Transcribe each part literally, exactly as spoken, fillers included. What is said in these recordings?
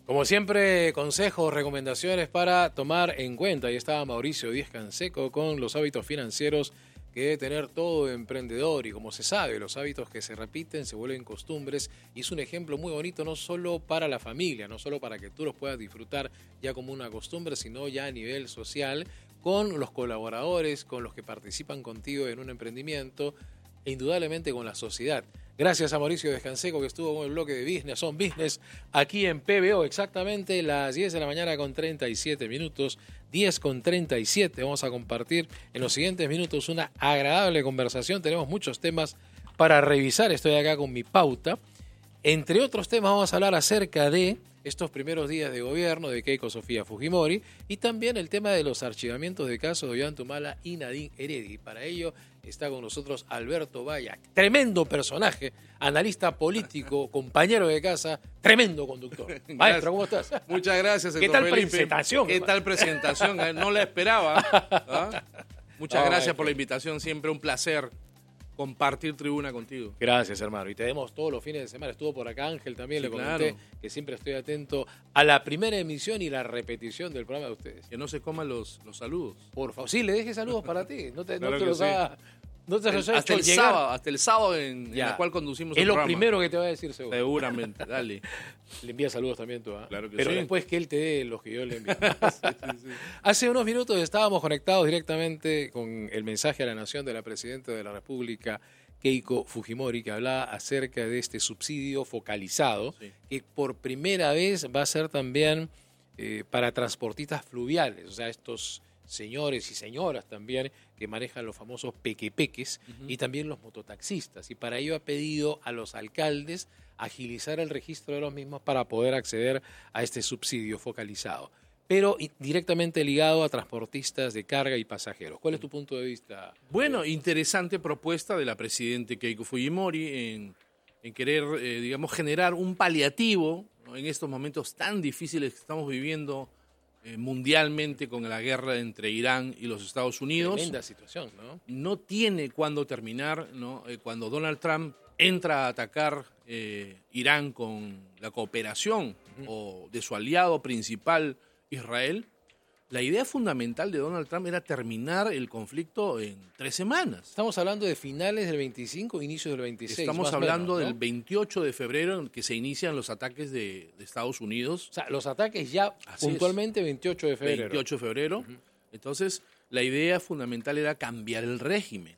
Como siempre, consejos, recomendaciones para tomar en cuenta. Ahí estaba Mauricio Díaz-Canseco con los hábitos financieros que debe tener todo emprendedor. Y como se sabe, los hábitos que se repiten se vuelven costumbres. Y es un ejemplo muy bonito, no solo para la familia, no solo para que tú los puedas disfrutar ya como una costumbre, sino ya a nivel social, con los colaboradores, con los que participan contigo en un emprendimiento e indudablemente con la sociedad. Gracias a Mauricio Díaz-Canseco, que estuvo con el bloque de Business on Business aquí en P B O, exactamente las diez de la mañana con treinta y siete minutos, diez con treinta y siete. Vamos a compartir en los siguientes minutos una agradable conversación. Tenemos muchos temas para revisar. Estoy acá con mi pauta. Entre otros temas vamos a hablar acerca de estos primeros días de gobierno de Keiko Sofía Fujimori y también el tema de los archivamientos de casos de Ollanta y Nadine Heredia. Y para ello está con nosotros Alberto Vaya, tremendo personaje, analista político, compañero de casa, tremendo conductor. Maestro, ¿cómo estás? Muchas gracias, ¿Qué tal Felipe. presentación? ¿Qué hermano? tal presentación? No la esperaba. ¿Ah? Muchas No, gracias maestro. por la invitación, siempre un placer compartir tribuna contigo. Gracias, hermano. Y te vemos todos los fines de semana. Estuvo por acá Ángel también, Sí, le comenté claro. que siempre estoy atento a la primera emisión y la repetición del programa de ustedes. Que no se coman los, los saludos. Por favor, sí, le deje saludos para ti. No te, Claro no te que los sí. haga, no te los haga hasta, el llegar. sábado, hasta el sábado en, en Ya. la cual conducimos Es el lo programa. primero que te va a decir, seguro. Seguramente, dale. Le envía saludos también tú, ¿ah? Claro que Pero sí. después que él te dé los que yo le envío. Sí, sí, sí. Hace unos minutos estábamos conectados directamente con el mensaje a la nación de la Presidenta de la República, Keiko Fujimori, que hablaba acerca de este subsidio focalizado, Sí. que por primera vez va a ser también eh, para transportistas fluviales, o sea, estos señores y señoras también que manejan los famosos pequepeques Ujú. y también los mototaxistas. Y para ello ha pedido a los alcaldes agilizar el registro de los mismos para poder acceder a este subsidio focalizado, pero i- directamente ligado a transportistas de carga y pasajeros. ¿Cuál es tu punto de vista? Bueno, interesante propuesta de la Presidenta Keiko Fujimori en, en querer, eh, digamos, generar un paliativo, ¿no?, en estos momentos tan difíciles que estamos viviendo eh, mundialmente con la guerra entre Irán y los Estados Unidos. Tremenda situación, ¿no? No tiene cuándo terminar, ¿no? Eh, cuando Donald Trump entra a atacar eh, Irán con la cooperación o de su aliado principal, Israel, la idea fundamental de Donald Trump era terminar el conflicto en tres semanas. Estamos hablando de finales del veinticinco, inicios del veintiséis. Estamos más o hablando menos, ¿no? del veintiocho de febrero en que se inician los ataques de, de Estados Unidos. O sea, los ataques ya Así puntualmente veintiocho de febrero. veintiocho de febrero. Entonces, la idea fundamental era cambiar el régimen,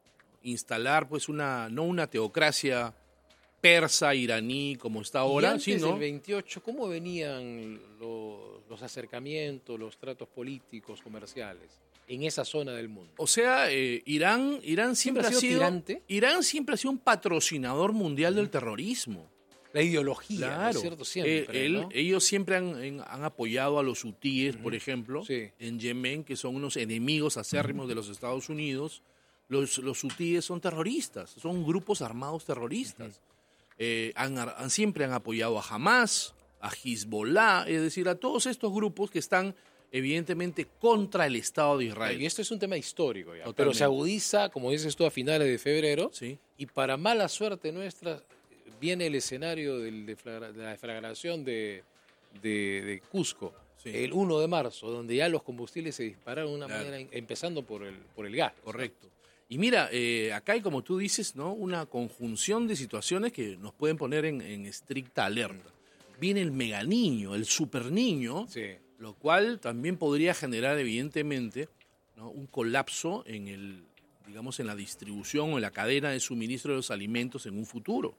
instalar pues una no una teocracia persa, iraní como está Y ahora, antes sino del veintiocho, ¿cómo venían los, los acercamientos, los tratos políticos, comerciales en esa zona del mundo? o sea, eh, Irán Irán ¿Siempre siempre, ha ha sido sido tirante? Irán siempre ha sido un patrocinador mundial del terrorismo. La ideología, ¿no es Claro. cierto? Siempre, Eh, él- ¿no? Ellos siempre han, en- han apoyado a los hutíes, por ejemplo, Sí. en Yemen, que son unos enemigos acérrimos de los Estados Unidos. Los, los hutíes son terroristas, son grupos armados terroristas. Eh, han, han- siempre han apoyado a Hamas, a Hezbollah, es decir, a todos estos grupos que están evidentemente contra el Estado de Israel. Y esto es un tema histórico ya, pero Totalmente. se agudiza, como dices tú, a finales de febrero, Sí. y para mala suerte nuestra viene el escenario del deflagra- de la deflagración de, de, de Cusco, Sí. el uno de marzo, donde ya los combustibles se dispararon de una Claro. manera, empezando por el, por el gas. Correcto. Y mira, eh, acá hay, como tú dices, ¿no?, una conjunción de situaciones que nos pueden poner en, en estricta alerta. Viene el mega niño, el super niño, Sí. lo cual también podría generar, evidentemente, ¿no?, un colapso en el, digamos, en la distribución o en la cadena de suministro de los alimentos en un futuro.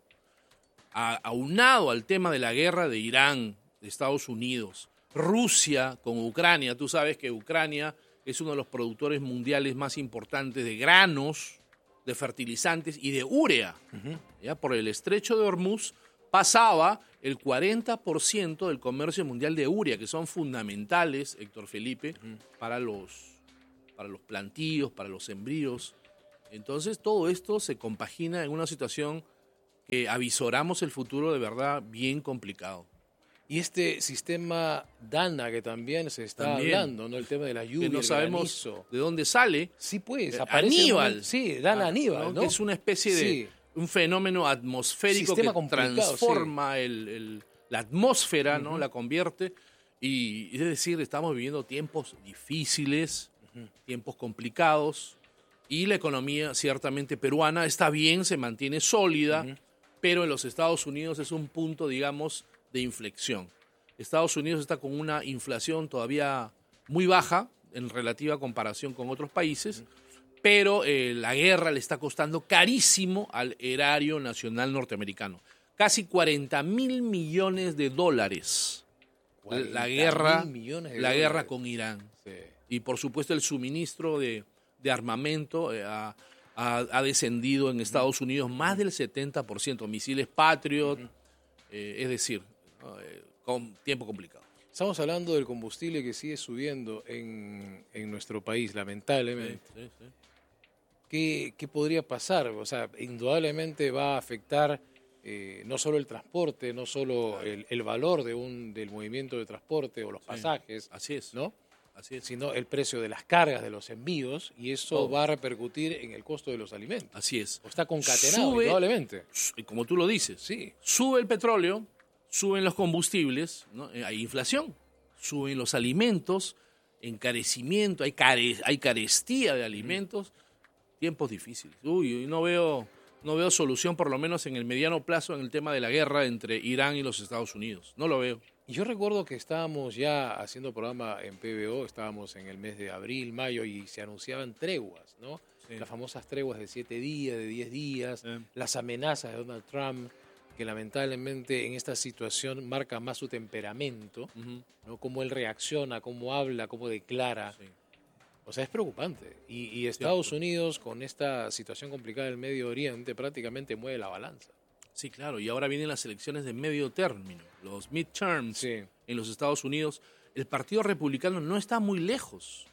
A- aunado al tema de la guerra de Irán, de Estados Unidos, Rusia con Ucrania, tú sabes que Ucrania es uno de los productores mundiales más importantes de granos, de fertilizantes y de urea. Ya por el estrecho de Hormuz pasaba el cuarenta por ciento del comercio mundial de urea, que son fundamentales, Héctor Felipe, para los, para los plantíos, para los sembríos. Entonces todo esto se compagina en una situación que avisoramos el futuro de verdad bien complicado. Y este sistema DANA que también se está También. hablando, ¿no? El tema de la lluvia, Que no el sabemos granizo. de dónde sale. Sí, pues, Eh, aparece en un Aníbal. momento- Sí, DANA Ah, Aníbal, ¿no? Que es una especie de Sí. un fenómeno atmosférico Sistema que complicado, transforma el, el- la atmósfera, ¿no? Uh-huh. La convierte. Y es decir, estamos viviendo tiempos difíciles, uh-huh. tiempos complicados, y la economía ciertamente peruana está bien, se mantiene sólida, uh-huh. pero en los Estados Unidos es un punto, digamos, de inflexión. Estados Unidos está con una inflación todavía muy baja en relativa comparación con otros países, uh-huh. pero eh, la guerra le está costando carísimo al erario nacional norteamericano. Casi cuarenta mil millones de dólares. La guerra, la guerra con Irán. Sí. Y por supuesto el suministro de, de armamento eh, ha, ha, ha descendido en Estados uh-huh. Unidos más del setenta por ciento. Misiles Patriot, uh-huh. eh, es decir, eh, con tiempo complicado. Estamos hablando del combustible que sigue subiendo en, en nuestro país, lamentablemente. Sí, sí, sí. ¿Qué, ¿Qué podría pasar? O sea, indudablemente va a afectar eh, no solo el transporte, no solo el, el valor de un del movimiento de transporte o los pasajes, sí, así es, ¿no? Así es. Sino el precio de las cargas, de los envíos, y eso oh. va a repercutir en el costo de los alimentos. Así es. O está concatenado, sube, indudablemente. Como tú lo dices, sí. Sube el petróleo, suben los combustibles, ¿no? Hay inflación, suben los alimentos, encarecimiento, hay, care, hay carestía de alimentos, mm. tiempos difíciles. Uy, no veo, no veo solución, por lo menos en el mediano plazo, en el tema de la guerra entre Irán y los Estados Unidos. No lo veo. Yo recuerdo que estábamos ya haciendo programa en P B O, estábamos en el mes de abril, mayo, y se anunciaban treguas, ¿no? Sí. Las famosas treguas de siete días, de diez días, sí. Las amenazas de Donald Trump, que lamentablemente en esta situación marca más su temperamento, uh-huh. ¿no? Cómo él reacciona, cómo habla, cómo declara. Sí. O sea, es preocupante. Y, y Estados Cierto. Unidos, con esta situación complicada del Medio Oriente, prácticamente mueve la balanza. Sí, claro, y ahora vienen las elecciones de medio término, los midterms sí. en los Estados Unidos. El Partido Republicano no está muy lejos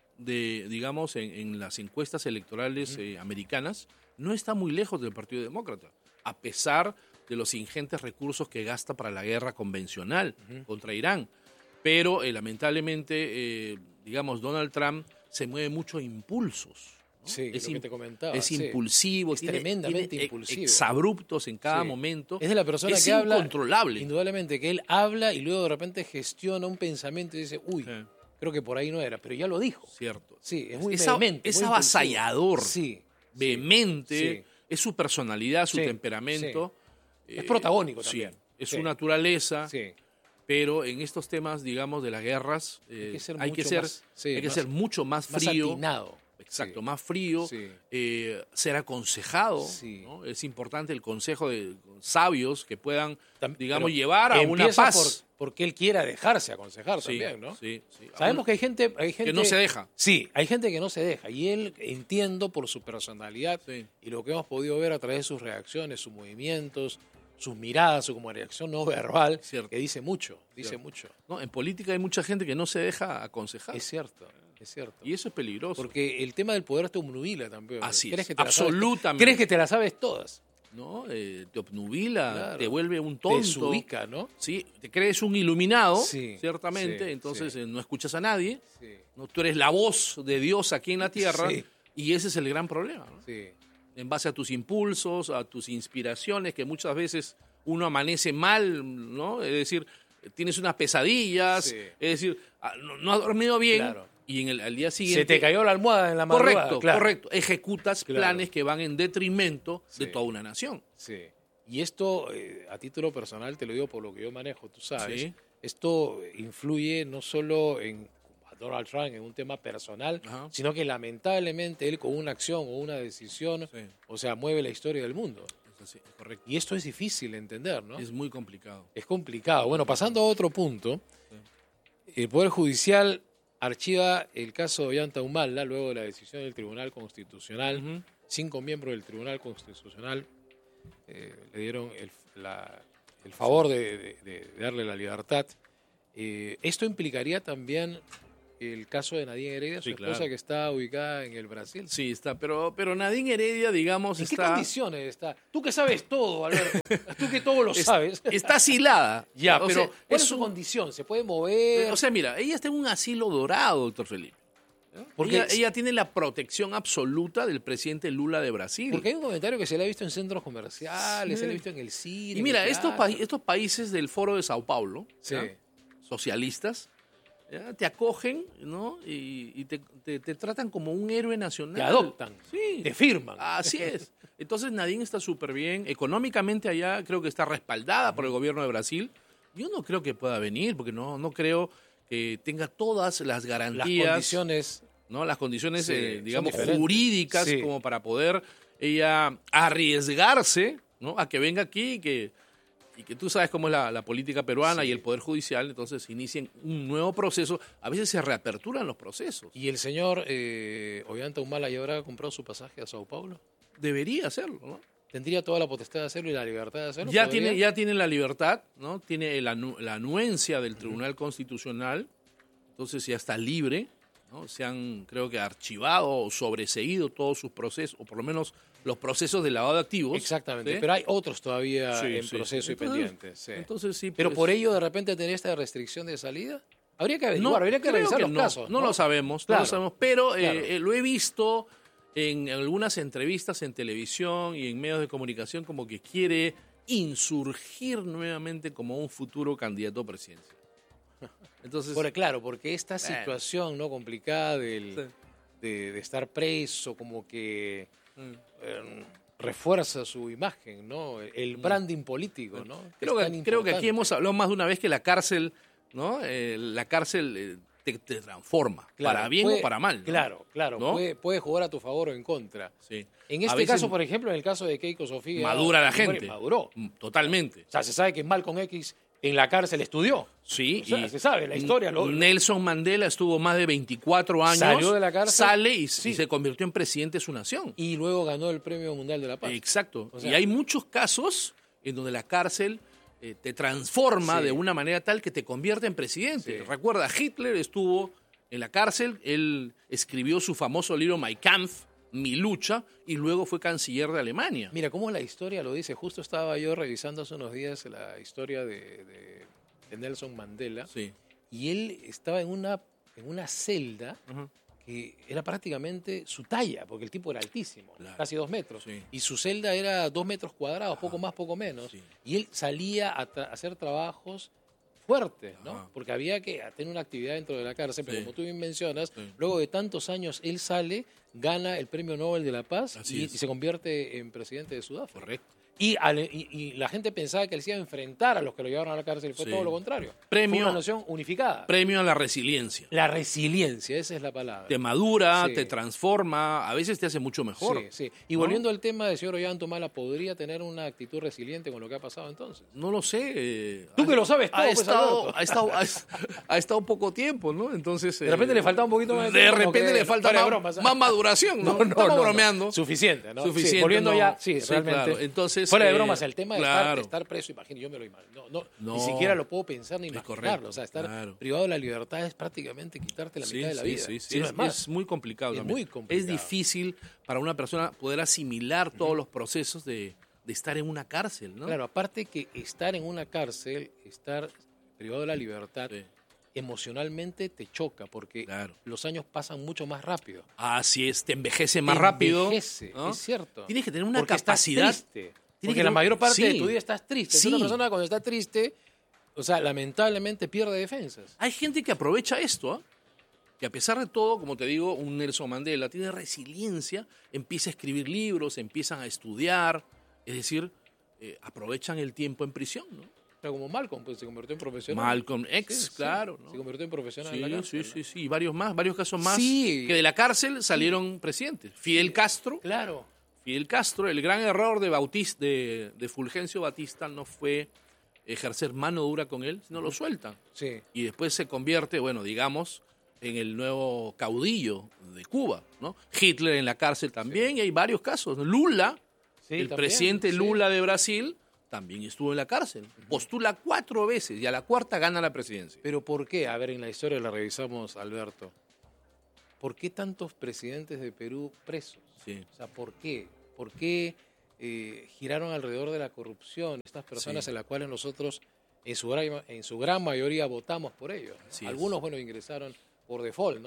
de, digamos, en, en las encuestas electorales uh-huh. eh, americanas, no está muy lejos del Partido Demócrata, a pesar de los ingentes recursos que gasta para la guerra convencional uh-huh. contra Irán. Pero, eh, lamentablemente, eh, digamos, Donald Trump se mueve mucho a impulsos. ¿no? Sí, es, lo que te comentaba. Es sí. impulsivo, es tiene, tremendamente tiene impulsivo. Exabruptos en cada sí. momento. Es de la persona es que habla. Es incontrolable. Indudablemente, que él habla y luego de repente gestiona un pensamiento y dice, uy, sí. creo que por ahí no era, pero ya lo dijo. Cierto. Sí, es muy es, vehemente. Es muy avasallador. Sí. Vehemente. Sí. Es su personalidad, su sí. temperamento. Sí. Es protagónico también. Sí. Es sí. su naturaleza. Sí. Pero en estos temas, digamos, de las guerras, eh, hay que ser, hay que ser, más, sí, hay que más, ser mucho más frío. Más atinado. Exacto, sí. más frío, sí. eh, ser aconsejado. Sí. ¿no? Es importante el consejo de sabios que puedan, Tam, digamos, pero llevar a una paz. Por, porque él quiera dejarse aconsejar sí, también, ¿no? Sí, sí. Sabemos Aún, que hay gente, hay gente... Que no se deja. Sí, hay gente que no se deja. Y él, entiendo por su personalidad sí. y lo que hemos podido ver a través de sus reacciones, sus movimientos, sus miradas, su como reacción no verbal, cierto. Que dice mucho, dice cierto. mucho. No, en política hay mucha gente que no se deja aconsejar. Es cierto. Es cierto. Y eso es peligroso. Porque el tema del poder te obnubila también. Así ¿Crees es, que te absolutamente. ¿Crees que te las sabes todas? ¿No? Eh, te obnubila, claro. te vuelve un tonto. Te desubica, ¿no? Sí, te crees un iluminado, sí, ciertamente, sí, entonces sí. Eh, no escuchas a nadie. Sí. ¿no? Tú eres la voz de Dios aquí en la tierra sí. y ese es el gran problema. ¿no? Sí. En base a tus impulsos, a tus inspiraciones, que muchas veces uno amanece mal, ¿no? Es decir, tienes unas pesadillas, sí. es decir, no, no has dormido bien. Claro. Y en el, al día siguiente... Se te cayó la almohada en la madrugada. Correcto, claro. correcto. Ejecutas claro. planes que van en detrimento sí. de toda una nación. Sí. Y esto, eh, a título personal, te lo digo por lo que yo manejo, tú sabes, sí. esto influye no solo en Donald Trump en un tema personal, Ajá. sino que lamentablemente él con una acción o una decisión, sí. o sea, mueve la historia del mundo. Sí, correcto. Y esto es difícil de entender, ¿no? Es muy complicado. Es complicado. Bueno, pasando a otro punto, sí. el Poder Judicial archiva el caso de Ollanta Humala luego de la decisión del Tribunal Constitucional. Uh-huh. Cinco miembros del Tribunal Constitucional eh, le dieron el, la, el favor de, de, de darle la libertad. Eh, esto implicaría también el caso de Nadine Heredia, su sí, esposa, claro. que está ubicada en el Brasil. Sí, está, pero, pero Nadine Heredia, digamos, ¿En está... qué condiciones está? Tú que sabes todo, Alberto. Tú que todo lo es, sabes. Está asilada. Ya, o pero sea, ¿cuál es es su un... condición? ¿Se puede mover? O sea, mira, ella está en un asilo dorado, doctor Felipe. Porque ella, ella tiene la protección absoluta del presidente Lula de Brasil. Porque hay un comentario que se le ha visto en centros comerciales, sí. se le ha visto en el cine. Y mira, estos, pa estos países del Foro de Sao Paulo, sí. socialistas, ¿ya? Te acogen, ¿no? Y, y te, te, te tratan como un héroe nacional. Te adoptan, sí. te firman. Así es. Entonces Nadine está súper bien. Económicamente allá creo que está respaldada por el gobierno de Brasil. Yo no creo que pueda venir, porque no, no creo que tenga todas las garantías. Las condiciones. ¿No? Las condiciones, sí, eh, digamos, jurídicas sí. como para poder ella arriesgarse, ¿no? A que venga aquí y que, y que tú sabes cómo es la, la política peruana sí. y el Poder Judicial, entonces inicien un nuevo proceso. A veces se reaperturan los procesos. ¿Y el señor eh, Ollanta Humala ya habrá comprado su pasaje a Sao Paulo? Debería hacerlo, ¿no? ¿Tendría toda la potestad de hacerlo y la libertad de hacerlo? Ya, tiene, ya tiene la libertad, ¿no? Tiene la, la anuencia del Tribunal uh-huh. Constitucional, entonces ya está libre, ¿no? Se han, creo que, archivado o sobreseído todos sus procesos, o por lo menos los procesos de lavado de activos. Exactamente, ¿sí? Pero hay otros todavía sí, en sí, proceso sí. y pendientes. Sí. Entonces, sí, pero pues, por ello, de repente, tener esta restricción de salida, habría que averiguar, no, habría que revisar que los no, casos. No, no lo sabemos, claro, no lo sabemos, pero claro. eh, eh, lo he visto en algunas entrevistas en televisión y en medios de comunicación como que quiere insurgir nuevamente como un futuro candidato a presidencia. Entonces, Porque, claro, porque esta situación no complicada del, sí. de, de estar preso, como que mm. eh, refuerza su imagen, ¿no? El branding político, ¿no? Creo que, creo que aquí hemos hablado más de una vez que la cárcel, ¿no? Eh, la cárcel eh, te, te transforma, claro, para bien puede, o para mal, ¿no? Claro, claro, ¿no? puede, puede jugar a tu favor o en contra. Sí. En este caso, por ejemplo, en el caso de Keiko Sofía... Madura la gente. Maduró. Totalmente. O sea, se sabe que Malcolm X en la cárcel estudió. Sí. O sea, y se sabe, la historia. Lo, Nelson Mandela estuvo más de veinticuatro años. Salió de la cárcel. Sale y, sí. y se convirtió en presidente de su nación. Y luego ganó el Premio Mundial de la Paz. Exacto. O sea, y hay muchos casos en donde la cárcel eh, te transforma sí. de una manera tal que te convierte en presidente. Sí. Recuerda, Hitler estuvo en la cárcel, él escribió su famoso libro Mein Kampf, Mi lucha, y luego fue canciller de Alemania. Mira cómo la historia lo dice. Justo estaba yo revisando hace unos días la historia de, de, de Nelson Mandela. Sí. Y él estaba en una, en una celda uh-huh. que era prácticamente su talla, porque el tipo era altísimo, claro. casi dos metros. Sí. Y su celda era dos metros cuadrados, poco más, poco menos. Sí. Y él salía a, tra- a hacer trabajos fuertes, ¿no? Ajá. Porque había que tener una actividad dentro de la cárcel, pero Sí. como tú bien mencionas, Sí. luego de tantos años él sale, gana el Premio Nobel de la Paz y, y se convierte en presidente de Sudáfrica. Correcto. Y, al, y, y la gente pensaba que él se iba a enfrentar a los que lo llevaron a la cárcel, y fue Sí. todo lo contrario. Premio, fue una nación unificada. Premio a la resiliencia. La resiliencia, esa es la palabra. Te madura, Sí. te transforma, a veces te hace mucho mejor. Sí, sí. Y ¿no? volviendo al tema del señor Ollanta Humala, ¿podría tener una actitud resiliente con lo que ha pasado entonces? No lo sé. Eh, Tú que lo sabes todo, ha, pues, estado, Alberto. ha, estado, ha, ha estado poco tiempo, ¿no? Entonces... De repente eh, le falta un poquito más de De tiempo, repente que- le falta fuera de más, bromas, ¿eh? más maduración, ¿no? No, no, Estamos no, no. bromeando. Suficiente, ¿no? Suficiente, Sí, volviendo no. ya, sí, Sí, realmente. claro. Entonces, fuera de eh, bromas, el tema de claro. estar, estar preso, imagino, yo me lo imagino. No, no, No. ni siquiera lo puedo pensar ni Es imaginarlo. correcto, O sea, estar claro. privado de la libertad es prácticamente quitarte la Sí, mitad de la sí, vida. sí, sí. Si no es, es más. es muy complicado Es también. muy complicado. Es difícil para una persona poder asimilar todos los procesos de, de estar en una cárcel, ¿no? Claro, aparte que estar en una cárcel, estar privado de la libertad, Sí. emocionalmente te choca porque Claro. los años pasan mucho más rápido. Así es, te envejece más Te rápido. envejece, ¿no? es cierto. Tienes que tener una Porque capacidad. Estás triste. Tienes Porque que la tener- mayor parte sí. de tu vida estás triste. Sí. Una persona cuando está triste, o sea, lamentablemente pierde defensas. Hay gente que aprovecha esto, ¿ah? Que a pesar de todo, como te digo, un Nelson Mandela tiene resiliencia, empieza a escribir libros, empiezan a estudiar, es decir, eh, aprovechan el tiempo en prisión, ¿no? O sea, como Malcolm, pues se convirtió en profesional. Malcolm X, Sí, sí. claro, ¿no? Se convirtió en profesional Sí, en la cárcel, sí, ¿no? sí, sí, y varios más, varios casos más Sí. que de la cárcel salieron presidentes. Fidel Castro, Claro. Fidel Castro, el gran error de, Bautista, de, de Fulgencio Batista no fue ejercer mano dura con él, sino lo sueltan. Sí. Y después se convierte, bueno, digamos, en el nuevo caudillo de Cuba, ¿no? Hitler en la cárcel también, y hay varios casos. Lula, Sí, el también, presidente sí. Lula de Brasil, también estuvo en la cárcel. Postula cuatro veces y a la cuarta gana la presidencia. Pero ¿por qué? A ver, en la historia la revisamos, Alberto. ¿Por qué tantos presidentes de Perú presos? Sí. O sea, ¿por qué? ¿Por qué eh, giraron alrededor de la corrupción estas personas Sí. en las cuales nosotros en su, gran, en su gran mayoría votamos por ellos? Así es. Algunos, bueno, ingresaron por default, ¿no?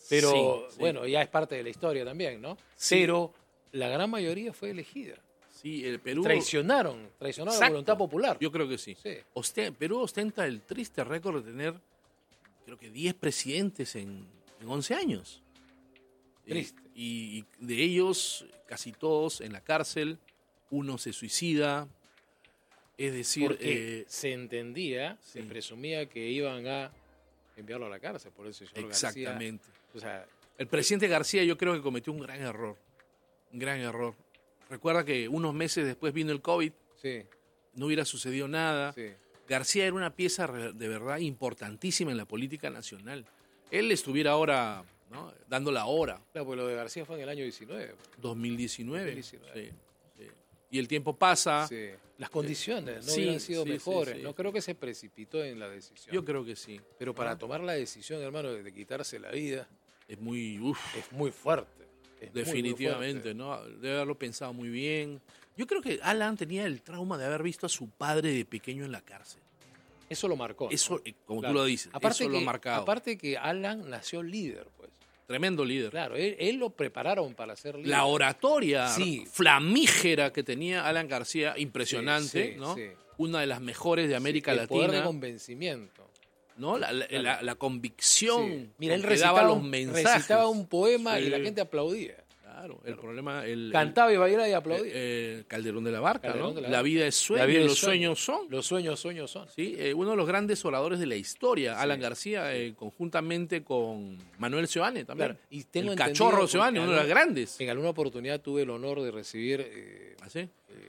Pero, Sí, sí. bueno, ya es parte de la historia también, ¿no? Sí. Pero la gran mayoría fue elegida. Sí, el Perú... Traicionaron, traicionaron la Exacto. voluntad popular. Yo creo que sí. Sí. Oste- Perú ostenta el triste récord de tener, creo que diez presidentes en, en once años. Triste. Y, y de ellos, casi todos en la cárcel, uno se suicida. Es decir, Porque eh, se entendía, sí. se presumía que iban a enviarlo a la cárcel. Por eso el señor exactamente. García, o sea, El presidente García yo creo que cometió un gran error. Un gran error. Recuerda que unos meses después vino el COVID, sí, no hubiera sucedido nada. sí. García era una pieza re- de verdad importantísima en la política nacional. Él estuviera ahora, ¿no?, dando la hora. Claro, porque lo de García fue en el año diecinueve. dos mil diecinueve. dos mil diecinueve. Sí, sí. Y el tiempo pasa. Sí. Las condiciones no Sí, hubieran sido sí, mejores. sí, sí. No creo que se precipitó en la decisión. Yo creo que sí. Pero para ¿no? tomar la decisión, hermano, de quitarse la vida, Es muy... uf, es muy fuerte. Es muy, muy definitivamente, fuerte. ¿no? Debe haberlo pensado muy bien. Yo creo que Alan tenía el trauma de haber visto a su padre de pequeño en la cárcel. Eso lo marcó. ¿no? Eso, eh, como Claro. tú lo dices, Aparte eso lo ha que- marcado. Aparte que Alan nació líder, pues. Tremendo líder. Claro, él, él lo prepararon para ser líder. La oratoria Sí. flamígera que tenía Alan García, impresionante, Sí, sí, ¿no? sí. Una de las mejores de América el poder de Latina, convencimiento. ¿no? La, la- Claro. la- la convicción Sí. Mira, él con que recitaba, daba los un- mensajes. recitaba un poema Sí. y la gente aplaudía. Claro, el problema... El, Cantaba y bailaba y el- aplaudía. eh, eh, Calderón de la Barca, Calderón ¿no? de la La Barca. vida es sueño, La vida y es los sueño. sueños son. Los sueños, sueños son. Sí, eh, uno de los grandes oradores de la historia, Alan García, eh, conjuntamente con Manuel Seoane también. Claro, y tengo el entendido cachorro porque Seoane, uno de los alguna- grandes. En alguna oportunidad tuve el honor de recibir eh, ¿Así?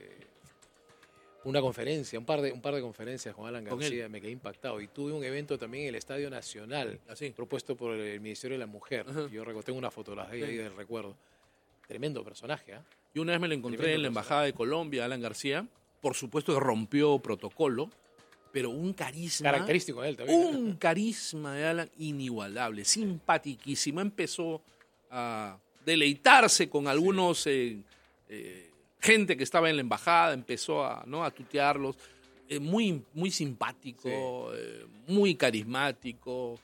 una conferencia, un par de un par de conferencias con Alan Con García, me quedé impactado. Y tuve un evento también en el Estadio Nacional, Así. propuesto por el Ministerio de la Mujer. Ajá. Yo reco- tengo una fotografía ahí Sí. del recuerdo. Tremendo personaje, ¿ah? Yo una vez me lo encontré Tremendo en la personaje. Embajada de Colombia, Alan García. Por supuesto que rompió protocolo, pero un carisma... Característico de él también. Un carisma de Alan inigualable, simpatiquísimo. Empezó a deleitarse con algunos eh, eh, gente que estaba en la embajada, empezó a, ¿no?, a tutearlos. Eh, muy, muy simpático, eh, muy carismático,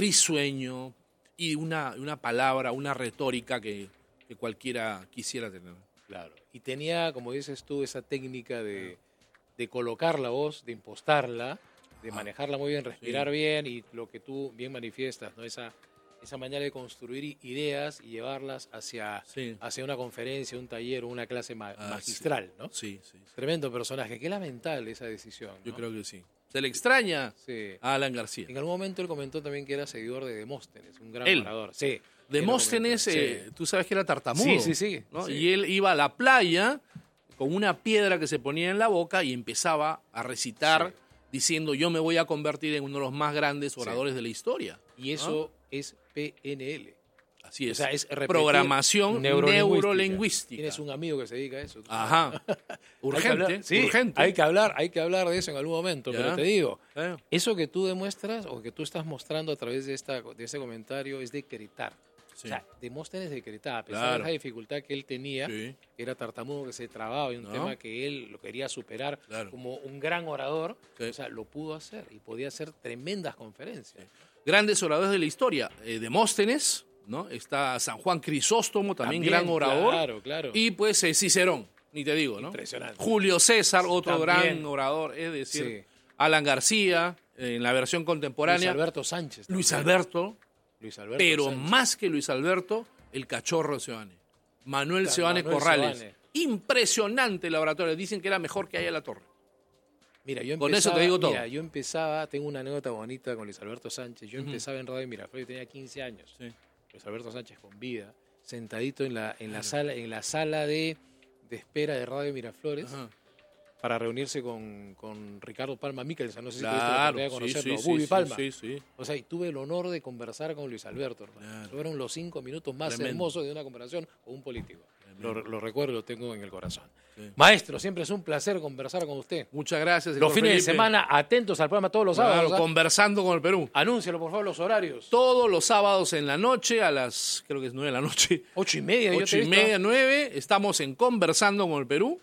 risueño y una, una palabra, una retórica que, que cualquiera quisiera tener. Claro. Y tenía, como dices tú, esa técnica de, de colocar la voz, de impostarla, de Ah. manejarla muy bien, respirar bien y lo que tú bien manifiestas, ¿no? Esa, esa manera de construir i- ideas y llevarlas hacia, Sí. hacia una conferencia, un taller o una clase ma- Ah, magistral, ¿no? Sí, sí, sí. Tremendo personaje. Qué lamentable esa decisión. Yo ¿no? creo que sí. Se le extraña Sí. a Alan García. En algún momento él comentó también que era seguidor de Demóstenes, un gran Él. orador. Sí. Demóstenes, él lo eh, comentó, tú sabes que era tartamudo. Sí, sí, sí, ¿no? sí. Y él iba a la playa con una piedra que se ponía en la boca y empezaba a recitar Sí. diciendo yo me voy a convertir en uno de los más grandes Sí. oradores de la historia. Y eso es P N L. Así O es. sea, es repetir Programación neurolingüística. neurolingüística. Tienes un amigo que se dedica a eso. tú Ajá. sabes. Hay que Urgente, hablar- sí, urgente. Hay que hablar, hay que hablar de eso en algún momento, Ya. pero te digo, Eh, eso que tú demuestras o que tú estás mostrando a través de esta de este comentario es decretar. sí. O sea, Demóstenes decretaba, a pesar Claro. de esa dificultad que él tenía, Sí. que era tartamudo, que se trababa, y un ¿No? tema que él lo quería superar Claro. como un gran orador, Sí. o sea, lo pudo hacer y podía hacer tremendas conferencias. Grandes oradores de la historia. Eh, Demóstenes, ¿no? Está San Juan Crisóstomo, también, gran orador. Claro, claro. Y pues eh, Cicerón, ni te digo, ¿no? Impresionante. Julio César, otro También. gran orador, es decir, Sí. Alan García, eh, en la versión Luis contemporánea, Alberto Sánchez. Luis también. Alberto, Luis Alberto pero Sánchez. más que Luis Alberto, el cachorro Seoane. Manuel Claro, Seoane Manuel Corrales. Seoane. Impresionante la oratoria. Dicen que era mejor que haya la torre. Mira, yo Con eso empezaba, te digo todo. Mira, yo empezaba, tengo una anécdota bonita con Luis Alberto Sánchez. Yo Ujú. empezaba en Radio Miraflores, yo tenía quince años. Sí. Luis Alberto Sánchez con vida, sentadito en la, en la sala, en la sala de, de espera de Radio Miraflores Ajá. para reunirse con, con Ricardo Palma Mikkelsen. No sé si tuviste la Claro, oportunidad de sí, conocerlo. sí, Bubi sí, Palma. sí, sí. O sea, y tuve el honor de conversar con Luis Alberto, hermano. Claro. Fueron los cinco minutos más Tremendo. hermosos de una conversación con un político. Lo, lo recuerdo y lo tengo en el corazón. Sí. Maestro, siempre es un placer conversar con usted. Muchas gracias. Los señor fines de Felipe. semana, atentos al programa todos los Claro, sábados. ¿ah? conversando con el Perú. Anúncialo, por favor, los horarios. Todos los sábados en la noche, a las, creo que es nueve de la noche, Ocho y media. yo te ocho he y visto. media, nueve, estamos en Conversando con el Perú,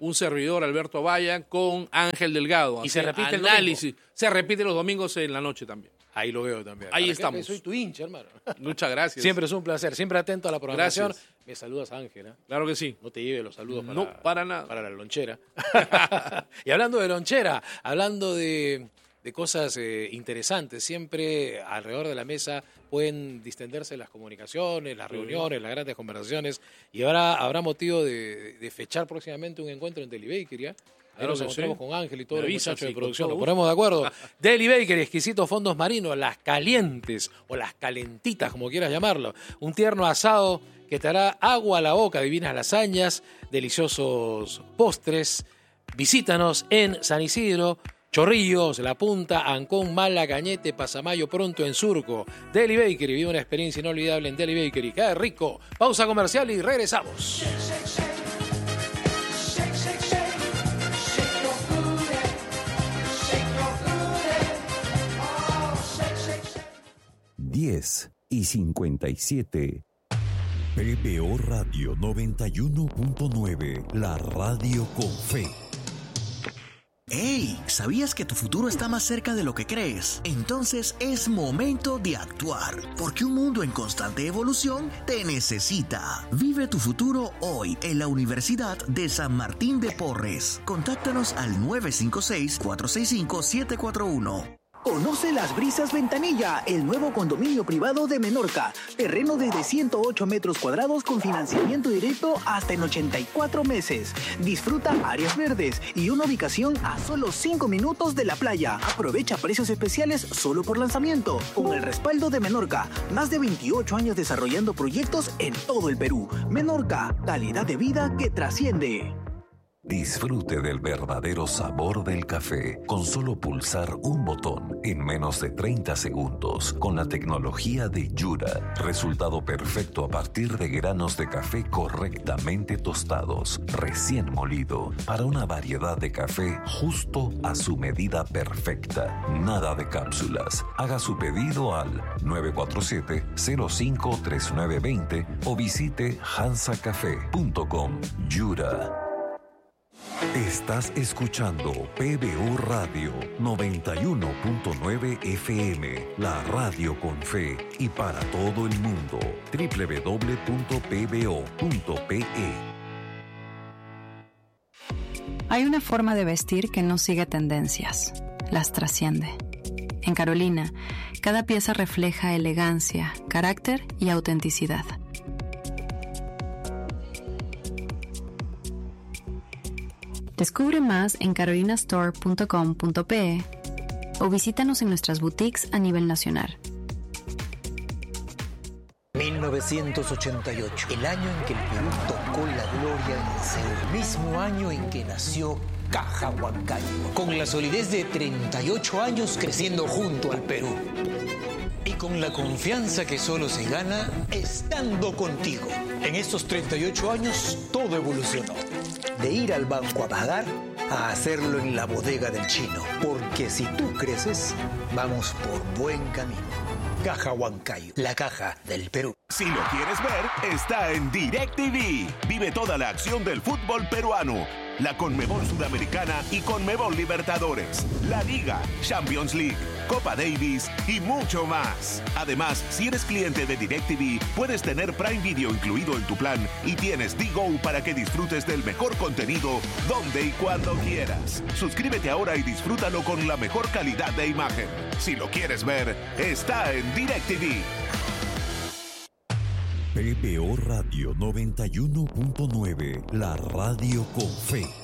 un servidor, Alberto Valla, con Ángel Delgado. Y se repite el análisis. Se repite los domingos en la noche también. Ahí lo veo también. Ahí ¿Para estamos. qué? Soy tu hincha, hermano. Muchas gracias. Siempre es un placer, siempre atento a la programación. Gracias. Me saludas, Ángel. ¿eh? Claro que sí. No te lleve los saludos para, No, para nada. para la lonchera. Y hablando de lonchera, hablando de, de cosas eh, interesantes, siempre alrededor de la mesa pueden distenderse las comunicaciones, las reuniones, las grandes conversaciones. Y ahora habrá motivo de, de fechar próximamente un encuentro en Deli Bakery, ¿eh? Ahí Claro nos que encontramos sí. con Ángel y todos Me los avisa, muchachos sí, de con producción. todo Nos gusto. ponemos de acuerdo. Deli Bakery, exquisitos fondos marinos, las calientes o las calentitas, como quieras llamarlo. Un tierno asado que te hará agua a la boca, divinas lasañas, deliciosos postres. Visítanos en San Isidro, Chorrillos, La Punta, Ancón, Mala, Cañete, Pasamayo, pronto en Surco. Deli Bakery, vive una experiencia inolvidable en Deli Bakery. ¡Qué rico! Pausa comercial y regresamos. diez y cincuenta y siete. P B O Radio noventa y uno punto nueve, la radio con fe. ¡Hey! ¿Sabías que tu futuro está más cerca de lo que crees? Entonces es momento de actuar, porque un mundo en constante evolución te necesita. Vive tu futuro hoy en la Universidad de San Martín de Porres. Contáctanos al nueve cinco seis, cuatro seis cinco, siete cuatro uno. Conoce Las Brisas Ventanilla, el nuevo condominio privado de Menorca. Terreno desde ciento ocho metros cuadrados con financiamiento directo hasta en ochenta y cuatro meses. Disfruta áreas verdes y una ubicación a solo cinco minutos de la playa. Aprovecha precios especiales solo por lanzamiento. Con el respaldo de Menorca, más de veintiocho años desarrollando proyectos en todo el Perú. Menorca, calidad de vida que trasciende. Disfrute del verdadero sabor del café con solo pulsar un botón en menos de treinta segundos con la tecnología de Yura. Resultado perfecto a partir de granos de café correctamente tostados, recién molido, para una variedad de café justo a su medida perfecta. Nada de cápsulas. Haga su pedido al nueve cuatro siete, cero cinco, tres nueve dos cero o visite hansa café punto com. Yura. Estás escuchando P B O Radio noventa y uno punto nueve F M, la radio con fe y para todo el mundo. doble u doble u doble u punto p b o punto p e. Hay una forma de vestir que no sigue tendencias, las trasciende. En Carolina, cada pieza refleja elegancia, carácter y autenticidad. Descubre más en carolina store punto com punto p e o visítanos en nuestras boutiques a nivel nacional. mil novecientos ochenta y ocho, el año en que el Perú tocó la gloria en Seúl, mismo año en que nació Caja Huancayo, con la solidez de treinta y ocho años creciendo junto al Perú. Y con la confianza que solo se gana estando contigo. En estos treinta y ocho años todo evolucionó. De ir al banco a pagar a hacerlo en la bodega del chino. Porque si tú creces, vamos por buen camino. Caja Huancayo, la caja del Perú. Si lo quieres ver, está en DirecTV. Vive toda la acción del fútbol peruano. La Conmebol Sudamericana y Conmebol Libertadores, la Liga, Champions League, Copa Davis y mucho más. Además, si eres cliente de DirecTV, puedes tener Prime Video incluido en tu plan y tienes D-Go para que disfrutes del mejor contenido donde y cuando quieras. Suscríbete ahora y disfrútalo con la mejor calidad de imagen. Si lo quieres ver, está en DirecTV. P B O Radio noventa y uno punto nueve, la radio con fe.